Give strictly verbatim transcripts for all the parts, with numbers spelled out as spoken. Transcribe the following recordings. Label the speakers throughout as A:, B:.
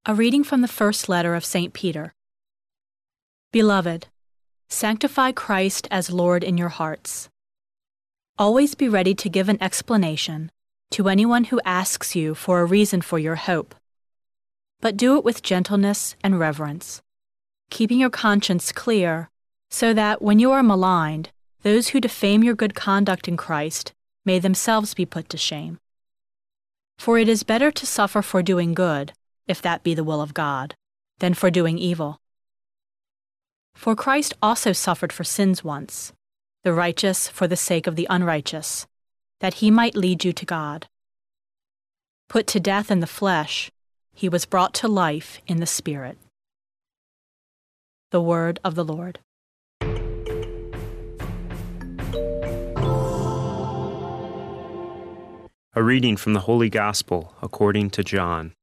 A: A reading from the first letter of Saint Peter. Beloved, sanctify Christ as Lord in your hearts. Always be ready to give an explanation to anyone who asks you for a reason for your hope. But do it with gentleness and reverence, keeping your conscience clear, so that when you are maligned, those who defame your good conduct in Christ may themselves be put to shame. For it is better to suffer for doing good, if that be the will of God, than for doing evil. For Christ also suffered for sins once, the righteous for the sake of the unrighteous, that he might lead you to God. Put to death in the flesh, he was brought to life in the Spirit. The word of the Lord.
B: A reading from the Holy Gospel according to John.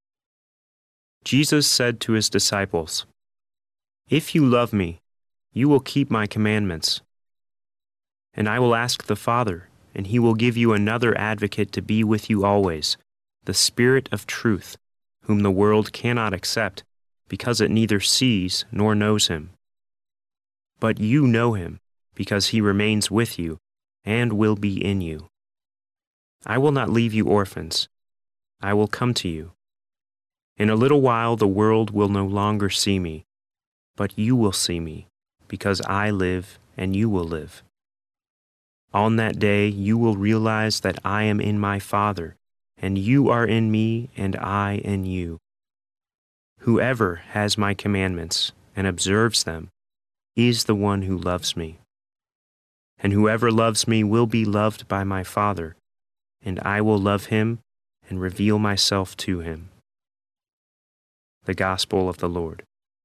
B: Jesus said to his disciples, "If you love me, you will keep my commandments. And I will ask the Father, and he will give you another advocate to be with you always, the Spirit of truth, whom the world cannot accept, because it neither sees nor knows him. But you know him, because he remains with you and will be in you. I will not leave you orphans. I will come to you. In a little while the world will no longer see me, but you will see me, because I live and you will live. On that day you will realize that I am in my Father, and you are in me and I in you. Whoever has my commandments and observes them is the one who loves me. And whoever loves me will be loved by my Father, and I will love him and reveal myself to him." The Gospel of the Lord.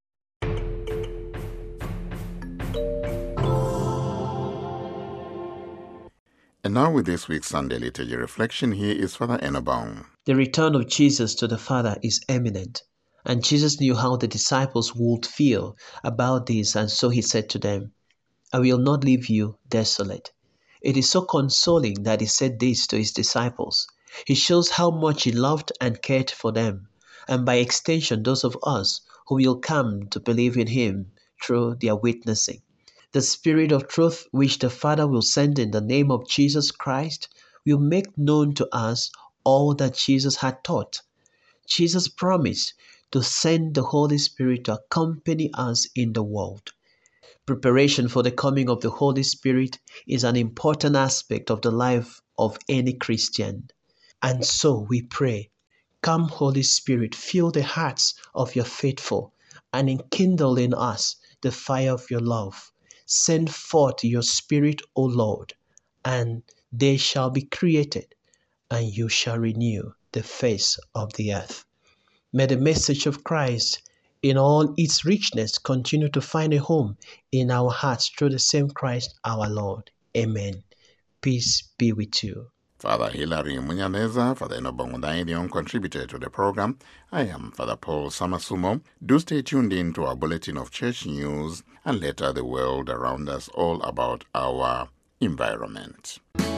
C: And now with this week's Sunday Liturgy Reflection, here is Father Enobong.
D: The return of Jesus to the Father is imminent, and Jesus knew how the disciples would feel about this, and so he said to them, "I will not leave you desolate." It is so consoling that he said this to his disciples. He shows how much he loved and cared for them, and by extension those of us who will come to believe in him through their witnessing. The Spirit of truth which the Father will send in the name of Jesus Christ will make known to us all that Jesus had taught. Jesus promised to send the Holy Spirit to accompany us in the world. Preparation for the coming of the Holy Spirit is an important aspect of the life of any Christian. And so we pray, "Come, Holy Spirit, fill the hearts of your faithful and enkindle in us the fire of your love. Send forth your Spirit, O Lord, and they shall be created, and you shall renew the face of the earth." May the message of Christ in all its richness continue to find a home in our hearts through the same Christ our Lord. Amen. Peace be with you.
C: Father Hilary Munyaneza, Father Enobong Udaidion contributed to the program. I am Father Paul Samasumo. Do stay tuned in to our bulletin of church news and later the world around us, all about our environment.